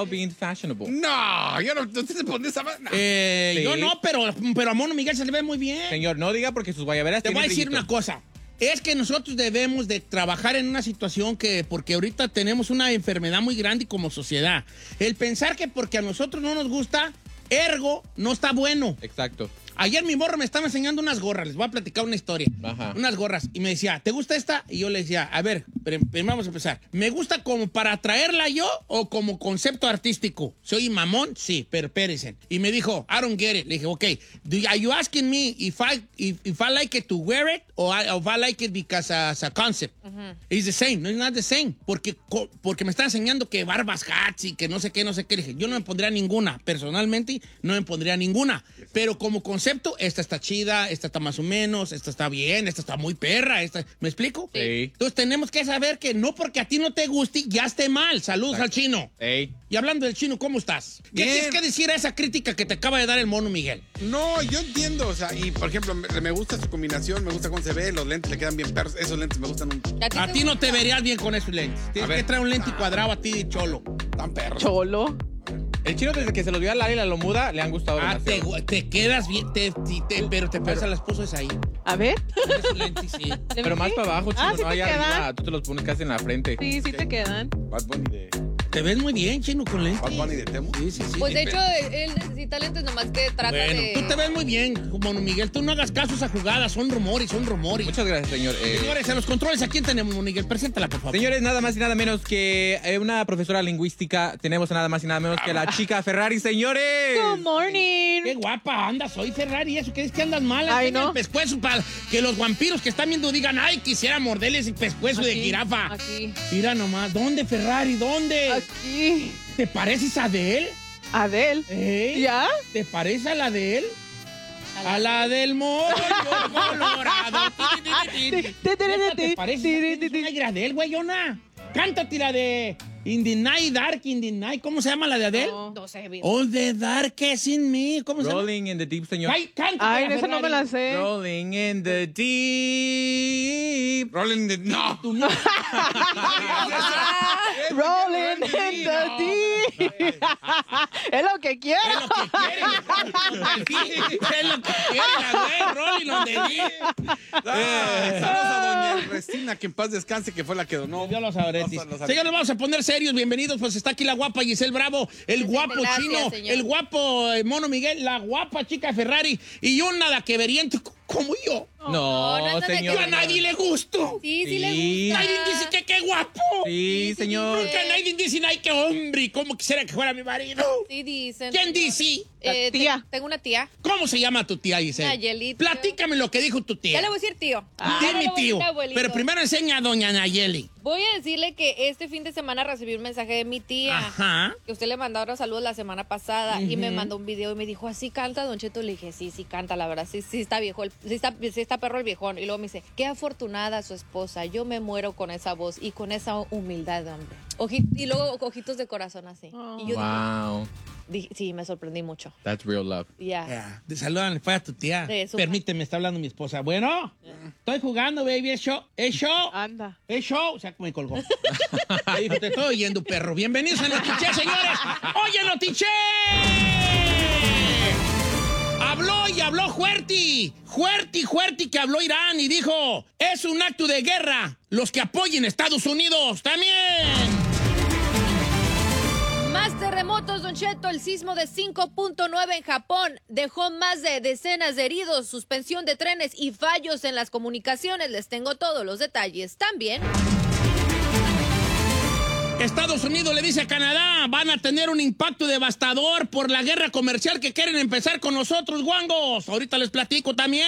about being fashionable. No, yo no se pone esa no. Sí. Yo no, pero a Mono Miguel se le ve muy bien. Señor, no diga porque sus guayaberas Te voy a decir una cosa. Es que nosotros debemos de trabajar en una situación porque ahorita tenemos una enfermedad muy grande como sociedad. El pensar que porque a nosotros no nos gusta, ergo, no está bueno. Exacto. Ayer mi morro me estaba enseñando unas gorras. Les voy a platicar una historia. Ajá. Unas gorras. Y me decía, ¿te gusta esta? Y yo le decía, a ver, pero vamos a empezar. ¿Me gusta como para traerla yo o como concepto artístico? ¿Soy mamón? Sí, pero espérense. Y me dijo, I don't get it. Le dije, ok, are you asking me if I like it to wear it or if I like it because as a concept? It's the same. No, it's not the same. Porque me está enseñando que barbas hats y que no sé qué. Le dije, yo no me pondría ninguna. Personalmente, no me pondría ninguna. Pero como concepto, esta está chida, esta está más o menos, esta está bien, esta está muy perra, ¿me explico? Sí. Entonces tenemos que saber que no porque a ti no te guste, ya esté mal. Saludos al chino. Ey. Y hablando del chino, ¿cómo estás? ¿Qué Bien. tienes que decir a esa crítica que te acaba de dar el Mono Miguel? No, yo entiendo, o sea, y por ejemplo, me gusta su combinación, me gusta cómo se ve, los lentes le quedan bien perros, esos lentes me gustan A ti no te verías bien con esos lentes. Tienes que traer un lente cuadrado a ti de cholo. tan perros. Cholo. El chino desde que se los dio a Lali la Lomuda le han gustado demasiado. Te quedas bien, pero te pasa las esposas ahí. A ver. Con esos lentes, sí. Pero más para abajo, chino, Ah, ¿sí no te allá quedan? arriba. Tú te los pones casi en la frente. Sí, sí te quedan. Bad Bunny de Te ves muy bien, chino, con lentes. Bad Bunny de Temo. Sí. Pues de hecho, él necesita lentes, nomás que trata Bueno, de... tú te ves muy bien, Mono Miguel. Tú no hagas caso a esa jugada. Son rumores. Muchas gracias, señor. Señores, a los controles, ¿a quién tenemos, Mono Miguel? Preséntala, por favor. Señores, nada más y nada menos que una profesora lingüística. Tenemos nada más y nada menos que la chica Ferrari, señores. Good morning. Qué guapa andas hoy, Ferrari. ¿Eso qué es que andas mal? Ay, Enseña no. el pescuezo para que los vampiros que están viendo digan, ay, quisiera morderles el pescuezo de jirafa. Aquí. Mira nomás. ¿Dónde, Ferrari? ¿Dónde? Aquí. ¿Te pareces a de él? Adel. ¿Eh? ¿Ya? ¿Te parece a la de él? A la del mollo colorado. ¿Te parece? ¿Es una Adele, güeyona? Cántate la de In the Night, Dark in the Night. ¿Cómo se llama la de Adele? No sé, bien. All the darkest in me. ¿Cómo se llama? Rolling in the deep, señor. Ay, cántate Ay, la esa no me Ferrari. la sé. Rolling in the deep. Rolling de no. Tú no. Rolling in the deep. Es lo que quiero. Es lo que quiere. Es lo que quiere, güey. Rolling on the deep. Saludos a doña Restina, que en paz descanse, que fue la que donó. Dios los sabretis. Los sabretis. Señores, vamos a poner serios. Bienvenidos. Pues está aquí la guapa Giselle Bravo, el guapo Gracias, chino, señor. el guapo Mono Miguel, la guapa chica Ferrari y un nada que veriente como yo. No, no, no, señor. Yo a nadie le gusto. Sí, sí le Sí. gusta. Nadie dice que qué guapo. Sí, señor. Porque nadie dice, ay, qué hombre. ¿Cómo quisiera que fuera mi marido? Sí dicen. ¿Quién dice? Tía. Tengo una tía. ¿Cómo se llama tu tía, Giselle? Nayeli, tío. Platícame lo que dijo tu tía. Ya le voy a decir tío. Dime, Ya le voy a tío. decir abuelito. Pero primero enseña a doña Nayeli. Voy a decirle que este fin de semana recibí un mensaje de mi tía. Ajá. Que usted le mandó unos saludos la semana pasada y me mandó un video y me dijo, ¿así canta, Don Cheto? Le dije, sí canta, la verdad, sí está viejo, sí está perro el viejón. Y luego me dice, qué afortunada su esposa, yo me muero con esa voz y con esa humildad, hombre. Y luego ojitos de corazón así. Y yo Wow. dije, sí, me sorprendí mucho. That's real love. Ya. Te saludan, fue a tu tía. Sí, súper. Permíteme, está hablando mi esposa. Bueno, estoy jugando, baby, es show. Es show. Anda. Es show. O sea, me colgó. Le dijo, te estoy oyendo, perro. Bienvenidos a Notiche, señores. Oye, Notiche. Habló y habló fuerte que habló Irán y dijo, es un acto de guerra los que apoyen a Estados Unidos también. Más terremotos, Don Cheto. El sismo de 5.9 en Japón dejó más de decenas de heridos, suspensión de trenes y fallos en las comunicaciones. Les tengo todos los detalles. También, Estados Unidos le dice a Canadá, van a tener un impacto devastador por la guerra comercial que quieren empezar con nosotros, guangos. Ahorita les platico también.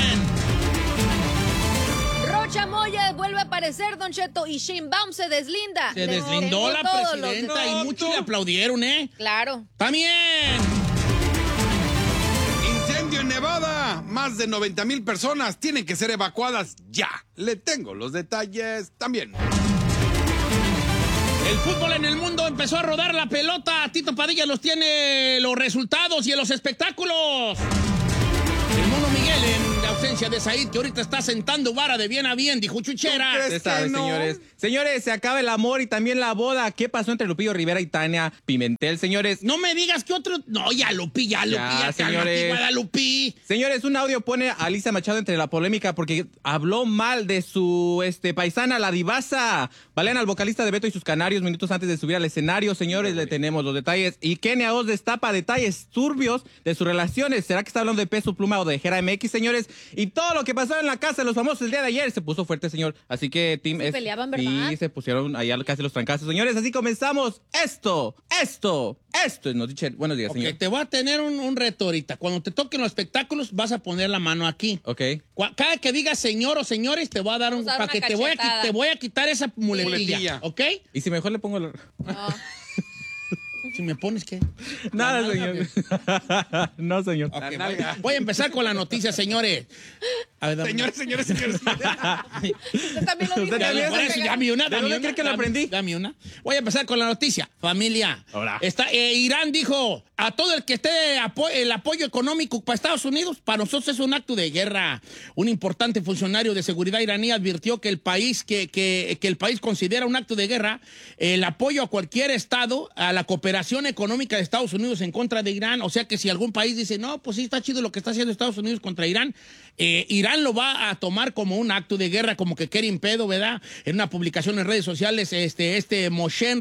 Rocha Moya vuelve a aparecer, Don Cheto, y Sheinbaum se deslinda. Se Les deslindó tengo la todos los presidenta detalles. y muchos le aplaudieron, ¿eh? Claro. También. Incendio en Nevada. Más de 90,000 personas tienen que ser evacuadas ya. Le tengo los detalles también. El fútbol en el mundo empezó a rodar la pelota. Tito Padilla los tiene los resultados y en los espectáculos. El Mono Miguel en ausencia de Said, que ahorita está sentando vara de bien a bien, dijo Chuchera. ¿Tú crees? Usted sabe, que no. señores. Señores, se acaba el amor y también la boda. ¿Qué pasó entre Lupillo Rivera y Tania Pimentel, señores? No me digas que otro... No, ya Lupi, Ya, señores. Guadalupe. Señores, un audio pone a Alicia Machado entre la polémica porque habló mal de su paisana, la divasa. Balean al vocalista de Beto y sus Canarios minutos antes de subir al escenario. Señores, le tenemos los detalles. Y Kenia Oz destapa detalles turbios de sus relaciones. ¿Será que está hablando de Peso Pluma o de Jera MX, señores? Y todo lo que pasó en la casa de los famosos el día de ayer se puso fuerte, señor. Así que Team Se peleaban, ¿verdad? Sí, se pusieron allá casi los trancazos. Señores, así comenzamos. Esto es Notiche. Buenos días, Ok, señor. te voy a tener un reto ahorita. Cuando te toquen los espectáculos, vas a poner la mano aquí. Ok. Cada que digas señor o señores, te voy a dar un... Vamos a dar Para que una te cachetada. voy a quitar esa muletilla, Muletilla. ¿ok? Y si mejor le pongo... No. Si me pones, ¿qué? Nada, La nalga, señor. No, señor. Ok, voy a empezar con la noticia, señores. A ver, dame una. Señores. Usted también lo dijo. Usted también Por eso, dame una, ¿De dónde cree que lo aprendí? Dame una. Voy a empezar con la noticia. Familia. Hola. Irán dijo a todo el que esté el apoyo económico para Estados Unidos, para nosotros es un acto de guerra. Un importante funcionario de seguridad iraní advirtió que el país que el país considera un acto de guerra el apoyo a cualquier estado, a la cooperación económica de Estados Unidos en contra de Irán. O sea que si algún país dice, no, pues sí está chido lo que está haciendo Estados Unidos contra Irán, Irán lo va a tomar como un acto de guerra, como que quieren pedo, ¿verdad? En una publicación en redes sociales, Moshen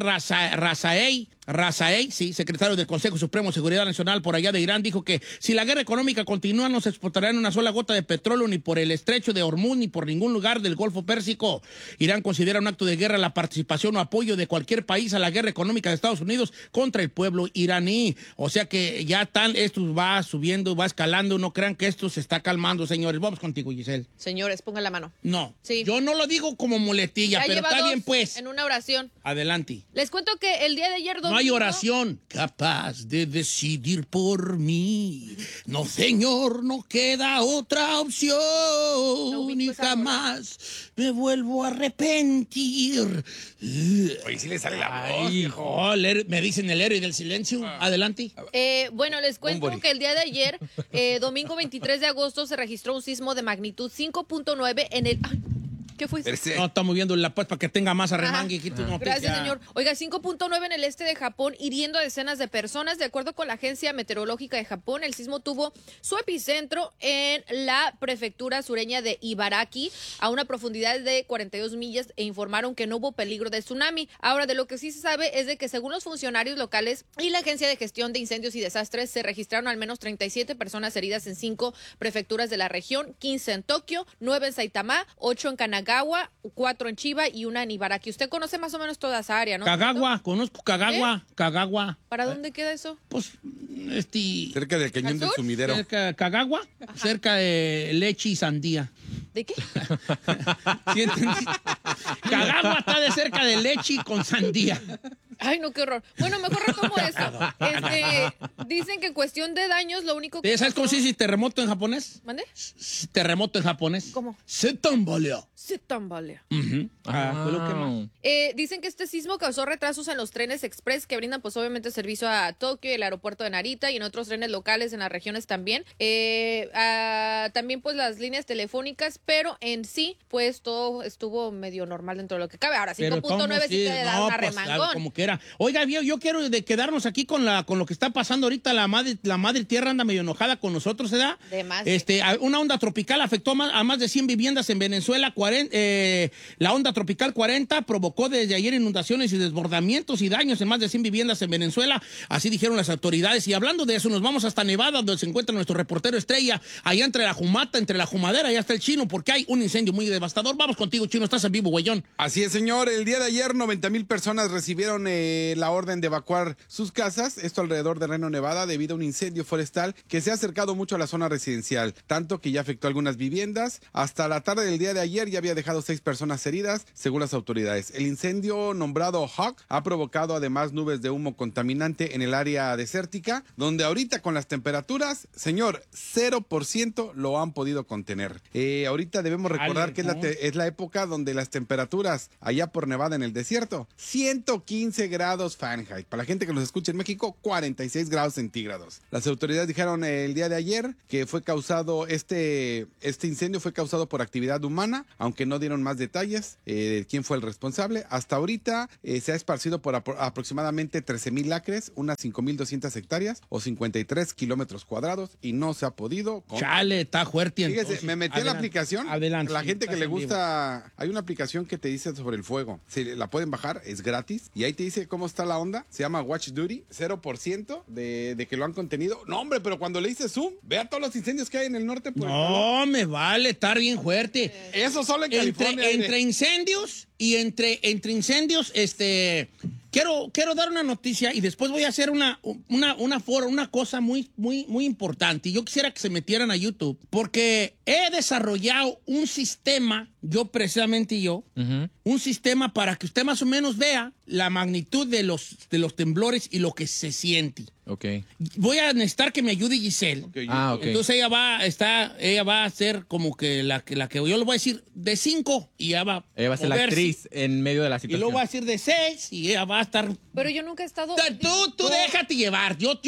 Razaei, sí, secretario del Consejo Supremo de Seguridad Nacional por allá de Irán, dijo que si la guerra económica continúa no se exportará una sola gota de petróleo ni por el estrecho de Hormuz ni por ningún lugar del Golfo Pérsico. Irán considera un acto de guerra la participación o apoyo de cualquier país a la guerra económica de Estados Unidos contra el pueblo iraní. O sea que ya esto va subiendo, va escalando. No crean que esto se está calmando, señores. Vamos contigo, Giselle. Señores, pongan la mano. No, Sí. yo no lo digo como muletilla, Ya pero lleva está dos bien, pues. en una oración. Adelante. Les cuento que el día de ayer No hay oración capaz de decidir por mí. No, señor, no queda otra opción. ubico Y esa rola. jamás me vuelvo a arrepentir. Oye, sí le sale la voz, Ay, viejo. hijo, me dicen el héroe del silencio. Adelante. Bueno, les cuento Bumburi. que el día de ayer, domingo 23 de agosto, se registró un sismo de magnitud 5.9 en el... Ay, ¿qué fue eso? Espérese. No, estamos moviendo la paz para que tenga más arremangue. Quita una Gracias, noticia. señor. Oiga, 5.9 en el este de Japón, hiriendo a decenas de personas. De acuerdo con la Agencia Meteorológica de Japón, el sismo tuvo su epicentro en la prefectura sureña de Ibaraki, a una profundidad de 42 millas, e informaron que no hubo peligro de tsunami. Ahora, de lo que sí se sabe es de que según los funcionarios locales y la Agencia de Gestión de Incendios y Desastres, se registraron al menos 37 personas heridas en 5 prefecturas de la región, 15 en Tokio, 9 en Saitama, 8 en Kanagawa, 4 en Chiba y 1 en Ibaraki. Usted conoce más o menos toda esa área, ¿no? Kagawa, conozco Kagawa. Kagawa. ¿Para dónde queda eso? Pues, Cerca del cañón ¿Al del sur? sumidero. cerca Kagawa, cerca de leche y sandía. ¿De qué? ¿Sí entendí? Kagawa está de cerca de leche con sandía. Ay, no, qué horror. Bueno, mejor retomo eso. Dicen que en cuestión de daños, lo único que... ¿Sabes cómo se dice terremoto en japonés? ¿Mande? Terremoto en japonés. ¿Cómo? Se tambaleó. Se tambalea. Fue lo que más. Dicen que este sismo causó retrasos en los trenes express que brindan pues obviamente servicio a Tokio, el aeropuerto de Narita y en otros trenes locales en las regiones también. También pues las líneas telefónicas, pero en sí pues todo estuvo medio normal dentro de lo que cabe. Ahora 5.9 sí te da un arremangón. Como que era. Oiga, yo quiero quedarnos aquí con lo que está pasando ahorita. La madre tierra anda medio enojada con nosotros, ¿se da? De más. Una onda tropical afectó a más de 100 viviendas en Venezuela. La onda tropical 40 provocó desde ayer inundaciones y desbordamientos y daños en más de 100 viviendas en Venezuela. Así dijeron las autoridades. Y hablando de eso, nos vamos hasta Nevada, donde se encuentra nuestro reportero estrella. Allá entre la Jumata, entre la Jumadera, allá está el Chino, porque hay un incendio muy devastador. Vamos contigo, Chino, estás en vivo, güeyón. Así es, señor. El día de ayer 90,000 personas recibieron la orden de evacuar sus casas, esto alrededor de Reno, Nevada, debido a un incendio forestal que se ha acercado mucho a la zona residencial, tanto que ya afectó algunas viviendas. Hasta la tarde del día de ayer ya había dejado 6 personas heridas, según las autoridades. El incendio nombrado Hawk ha provocado además nubes de humo contaminante en el área desértica, donde ahorita con las temperaturas, señor, 0% lo han podido contener. Ahorita debemos recordar que es la época donde las temperaturas allá por Nevada en el desierto, 115 14 grados Fahrenheit. Para la gente que nos escucha en México, 46 grados centígrados. Las autoridades dijeron el día de ayer que fue causado, este incendio fue causado por actividad humana, aunque no dieron más detalles de quién fue el responsable. Hasta ahorita se ha esparcido por aproximadamente 13,000 acres, unas 5,200 hectáreas o 53 kilómetros cuadrados y no se ha podido. Chale, está fuerte. Fíjese, entonces. me metí a la aplicación. Adelante. La gente que Estás le en vivo. gusta, hay una aplicación que te dice sobre el fuego. Si la pueden bajar, es gratis. Y ahí te dice cómo está la onda. Se llama Watch Duty, 0% de que lo han contenido. No, hombre, pero cuando le hice zoom, vea todos los incendios que hay en el norte. Pues, No, me vale estar bien fuerte. eso solo en California. Entre incendios y entre incendios, quiero dar una noticia y después voy a hacer una cosa muy importante. Y yo quisiera que se metieran a YouTube porque he desarrollado un sistema, un sistema para que usted más o menos vea la magnitud de los temblores y lo que se siente. Ok. Voy a necesitar que me ayude Giselle. Ok. Entonces ella va a ser como que la que yo le voy a decir de 5 y ella va Ella va a ser la moverse. actriz en medio de la Y situación. luego va a decir de 6 y ella va a estar... Pero yo nunca he estado... Tú déjate llevar. Yo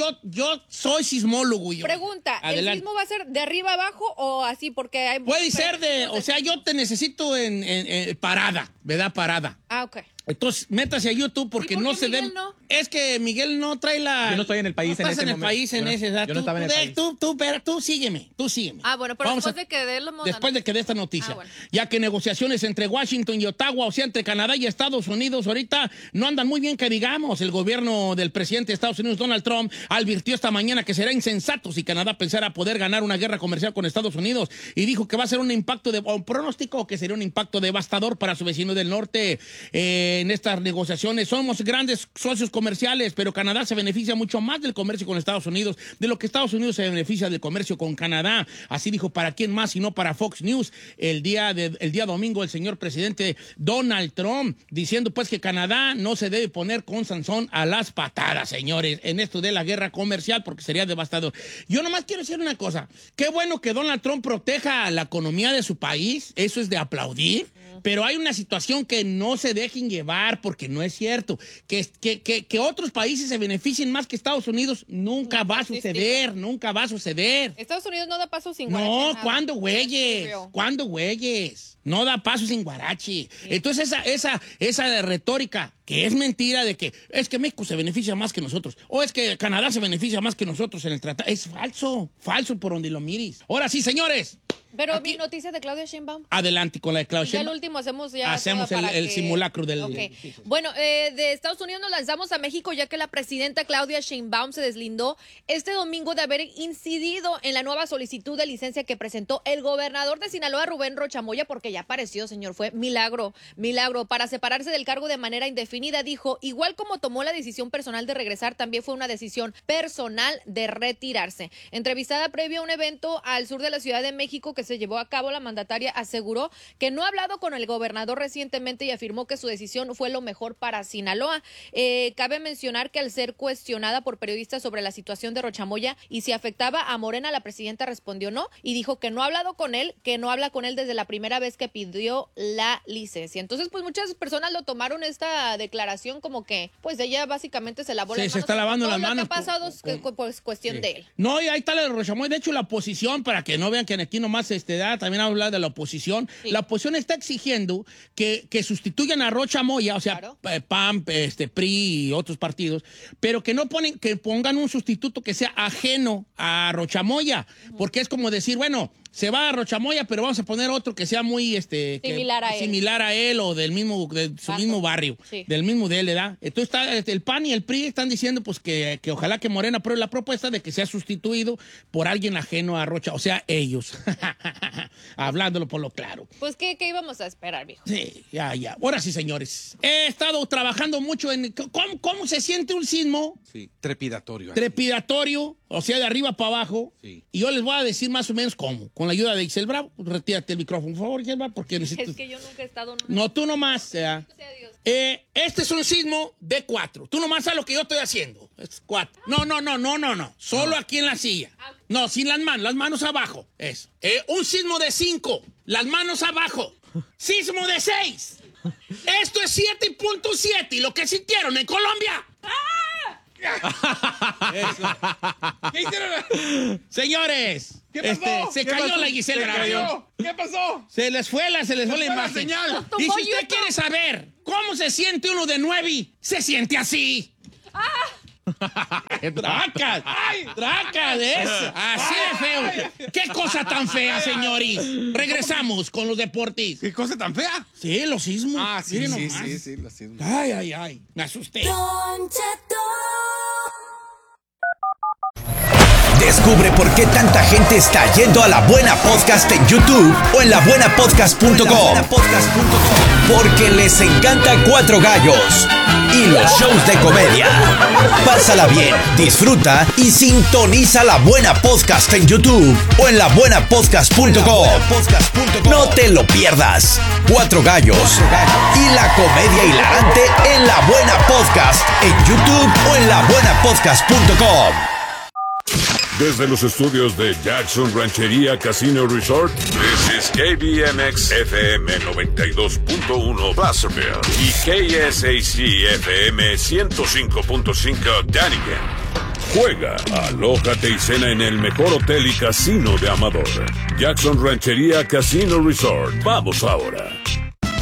soy sismólogo. Pregunta, Adelante. ¿el sismo va a ser de arriba abajo o así? Porque hay... Puede ser o sea, yo te necesito en parada, ¿verdad? Parada. Ah, ok. Entonces, métase a YouTube porque ¿Y por no qué se Miguel debe... no? Es que Miguel no trae la... Yo no estoy en el país no en estás ese en el momento. país en Yo no- ese, ¿verdad? yo no estaba en el país. Tú sígueme. Ah, bueno, pero Vamos después a- de que dé los Después de que dé esta noticia. Ah, bueno. Ya que negociaciones entre Washington y Ottawa, o sea, entre Canadá y Estados Unidos, ahorita no andan muy bien que digamos. El gobierno del presidente de Estados Unidos, Donald Trump, advirtió esta mañana que será insensato si Canadá pensara poder ganar una guerra comercial con Estados Unidos y dijo que va a ser un pronóstico que sería un impacto devastador para su vecino del norte en estas negociaciones. Somos grandes socios comerciales, pero Canadá se beneficia mucho más del comercio con Estados Unidos de lo que Estados Unidos se beneficia del comercio con Canadá. Así dijo, ¿para quién más sino para Fox News el día domingo el señor presidente Donald Trump, diciendo pues que Canadá no se debe poner con Sansón a las patadas, señores, en esto de la guerra comercial, porque sería devastador. Yo nomás quiero decir una cosa, qué bueno que Donald Trump proteja la economía de su país, eso es de aplaudir. Pero hay una situación que no se dejen llevar porque no es cierto. Que otros países se beneficien más que Estados Unidos nunca va a suceder, nunca va a suceder. Estados Unidos no da paso sin No, guarache, nada. ¿cuándo, güeyes? Creo. ¿Cuándo, güeyes? No da paso sin guarachi. Entonces esa retórica que es mentira de que es que México se beneficia más que nosotros o es que Canadá se beneficia más que nosotros en el tratado, es falso por donde lo mires. Ahora sí, señores. Pero Aquí- mi noticia de Claudia Sheinbaum. Adelante con la de Claudia Ya el Sheinbaum. último hacemos Hacemos para el que- simulacro del... Ok. Bueno, de Estados Unidos nos lanzamos a México ya que la presidenta Claudia Sheinbaum se deslindó este domingo de haber incidido en la nueva solicitud de licencia que presentó el gobernador de Sinaloa, Rubén Rocha Moya, porque ya apareció, señor, fue milagro, para separarse del cargo de manera indefinida. Dijo, igual como tomó la decisión personal de regresar, también fue una decisión personal de retirarse. Entrevistada previo a un evento al sur de la Ciudad de México que se llevó a cabo, la mandataria aseguró que no ha hablado con el gobernador recientemente y afirmó que su decisión fue lo mejor para Sinaloa. Cabe mencionar que al ser cuestionada por periodistas sobre la situación de Rocha Moya y si afectaba a Morena, la presidenta respondió no y dijo que no ha hablado con él, que no habla con él desde la primera vez que pidió la licencia. Entonces, pues muchas personas lo tomaron esta declaración como que, pues ella básicamente se lavó Sí, las manos. se está lavando Todo las lo manos que ha pasado es pues cuestión Sí. de él. No, y ahí está la de Rocha Moya. De hecho, la oposición, para que no vean que aquí nomás también habla de la oposición. Sí. La oposición está exigiendo que sustituyan a Rocha Moya, o sea, Claro. PAN, PRI y otros partidos, pero que pongan un sustituto que sea ajeno a Rocha Moya, porque es como decir, bueno, se va a Rocha Moya, pero vamos a poner otro que sea muy similar a él o de su mismo barrio, Sí. del mismo de él, ¿verdad? Entonces el PAN y el PRI están diciendo pues que ojalá que Morena apruebe la propuesta de que sea sustituido por alguien ajeno a Rocha, o sea, ellos. Hablándolo por lo claro. Pues, ¿qué íbamos a esperar, viejo? Sí, ya. Ahora sí, señores. He estado trabajando mucho en cómo se siente un sismo Sí, trepidatorio. trepidatorio, o sea, de arriba para abajo. Sí. Y yo les voy a decir más o menos cómo. Con la ayuda de Ixel Bravo. Retírate el micrófono, por favor, Ixel Bravo, porque necesito... Es que yo nunca he estado... No, tú nomás. Sea Dios. Este es un sismo de 4. Tú nomás sabes lo que yo estoy haciendo. Es 4. No. Solo aquí en la silla. No, sin las manos abajo. Eso. Un sismo de 5. Las manos abajo. Sismo de 6. Esto es 7.7 y lo que sintieron en Colombia. ¿Qué hicieron? Señores, ¿Qué pasó? se ¿Qué cayó pasó? la Giselle ¿Qué Bravo. cayó? ¿Qué pasó? Se les fue la fue la imagen. señal. Y si usted quiere saber cómo se siente uno de 9, se siente así. ¡Tracas! ¡Tracas! Así de feo. ¡Qué cosa tan fea, señores! Regresamos con los deportes. ¿Qué cosa tan fea? Sí, los sismos. Ah, sí, Miren sí, nomás. sí, lo siento. Ay. Me asusté. Descubre por qué tanta gente está yendo a La Buena Podcast en YouTube o en labuenapodcast.com. Porque les encanta Cuatro Gallos y los shows de comedia. Pásala bien, disfruta y sintoniza La Buena Podcast en YouTube o en labuenapodcast.com. No te lo pierdas. Cuatro Gallos y la comedia hilarante en La Buena Podcast en YouTube o en labuenapodcast.com. Desde los estudios de Jackson Ranchería Casino Resort, this is KBMX FM 92.1 Placerville y KSAC FM 105.5 Dunnigan. Juega, alójate y cena en el mejor hotel y casino de Amador. Jackson Ranchería Casino Resort. Vamos ahora.